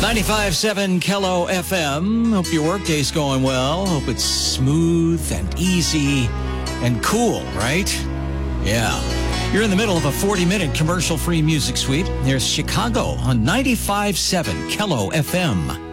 95.7 Kello FM. Hope your workday's going well. Hope it's smooth and easy and cool, right? Yeah. You're in the middle of a 40-minute commercial-free music suite. There's Chicago on 95.7 Kello FM.